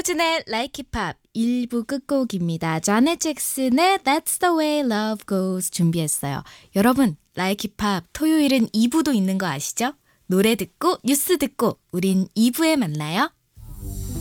임호준의 Like It Pop 1부 끝곡입니다. 자넷 잭슨의 That's the way love goes 준비했어요. 여러분, Like It Pop 토요일은 2부도 있는 거 아시죠? 노래 듣고 뉴스 듣고 우린 2부에 만나요.